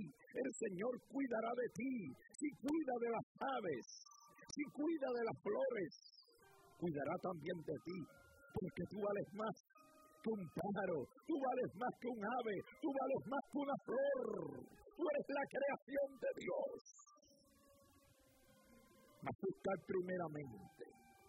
el Señor cuidará de ti. Si cuida de las aves, si cuida de las flores, cuidará también de ti, porque tú vales más que un pájaro, tú vales más que un ave, tú vales más que una flor. Tú eres la creación de Dios. Mas busca primeramente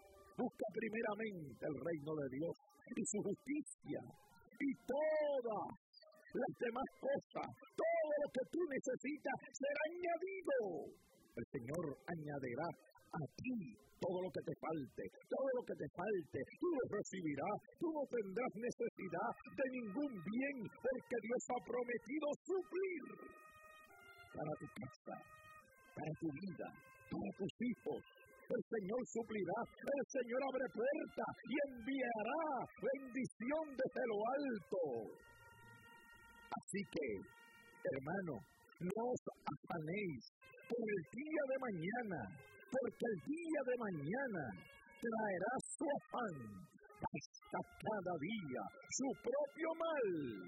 el reino de Dios y su justicia, y todas las demás cosas, todo lo que tú necesitas será añadido. El Señor añadirá a ti todo lo que te falte, tú lo recibirás, tú no tendrás necesidad de ningún bien, porque Dios ha prometido suplir para tu casa, para tu vida, para tus hijos. El Señor suplirá, el Señor abre puertas y enviará bendición desde lo alto. Así que, hermano, no os afanéis por el día de mañana, porque el día de mañana traerá su afán. Basta cada día su propio mal.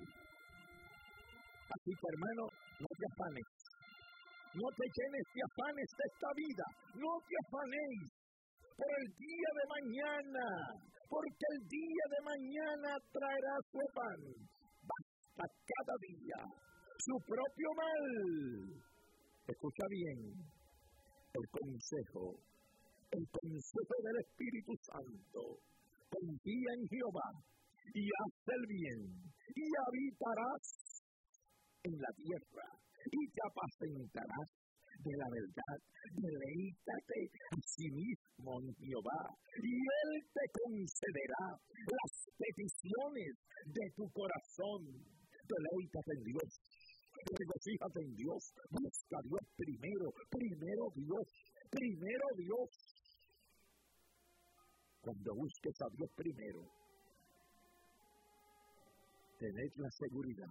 Así que, hermano, no te afanes. No te llenes de afanes de esta vida. No te afanéis por el día de mañana, porque el día de mañana traerá su afán. Basta cada día su propio mal. Escucha bien el consejo del Espíritu Santo. Confía en Jehová y haz el bien, y habitarás en la tierra, y te apacentarás de la verdad. Deleítate a sí mismo en Jehová, y Él te concederá las peticiones de tu corazón. Deleítate en Dios, regocíjate en Dios, busca a Dios primero Dios. Cuando busques a Dios primero, tened la seguridad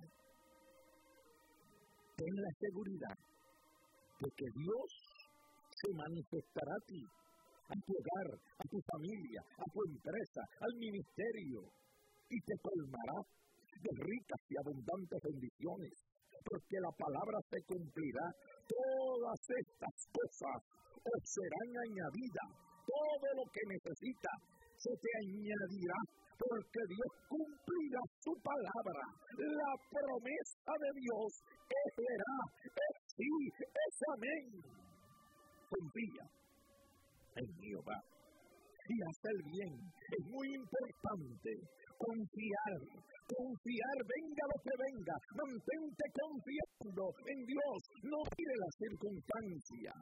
de que Dios se manifestará a ti, a tu hogar, a tu familia, a tu empresa, al ministerio, y te colmará de ricas y abundantes bendiciones, porque la palabra se cumplirá. Todas estas cosas os serán añadidas. Todo lo que necesitas se te añadirá, porque Dios cumplirá su palabra. La promesa de Dios es verá, es sí, es amén. Confía en Jehová y haz el bien. Es muy importante confiar, venga lo que venga. Mantente confiando en Dios, no mire las circunstancias,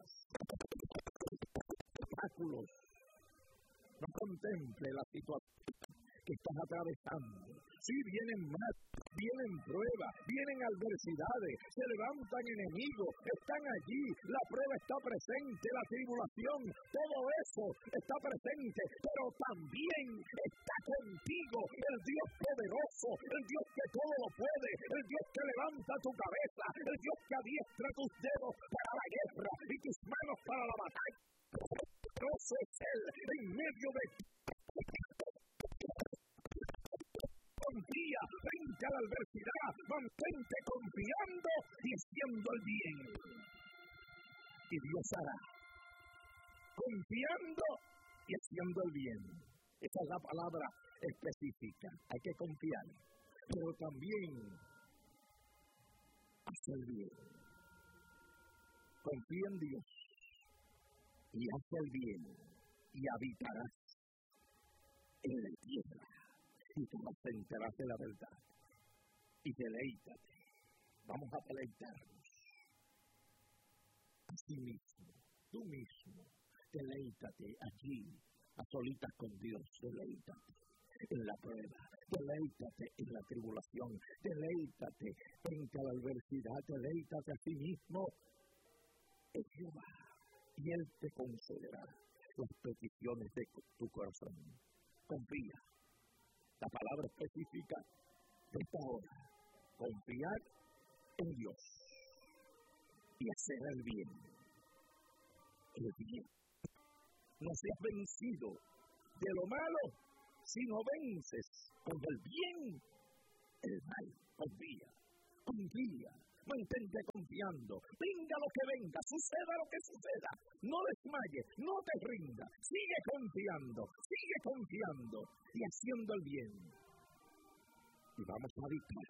obstáculos. No contemple la situación que estás atravesando. Sí, vienen mal, vienen pruebas, vienen adversidades, se levantan enemigos, están allí, la prueba está presente, la tribulación, todo eso está presente, pero también está contigo el Dios poderoso, el Dios que todo lo puede, el Dios que levanta tu cabeza, el Dios que adiestra tus dedos para la guerra y tus manos para la batalla. Poderoso es Él en medio de ti. Confía frente a la adversidad, mantente confiando y haciendo el bien. Y Dios hará. Confiando y haciendo el bien. Esa es la palabra específica. Hay que confiar, pero también hacer el bien. Confía en Dios y haz el bien, y habitarás en la tierra, y te apacentarás de la verdad, y deleítate. Vamos a deleitarnos a sí mismo, tú mismo, deleítate allí, a solitas con Dios, deleítate en la prueba, deleítate en la tribulación, deleítate frente a la adversidad, deleítate a sí mismo en Jehová, y Él te concederá las peticiones de tu corazón. Confía. La palabra específica de esta hora: confiar en Dios y hacer el bien. El bien. No seas vencido de lo malo, sino vences con el bien el mal. Confía. Mantente confiando. Venga lo que venga, suceda lo que suceda. No desmayes, no te rindas. Sigue confiando y haciendo el bien. Y vamos a habitar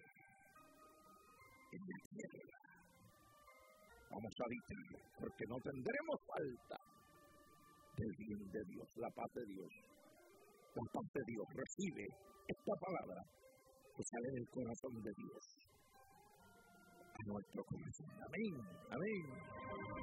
en la tierra. Vamos a habitar porque no tendremos falta del bien de Dios, la paz de Dios. La paz de Dios recibe esta palabra que sale del corazón de Dios a nuestro corazón. Amén, amén.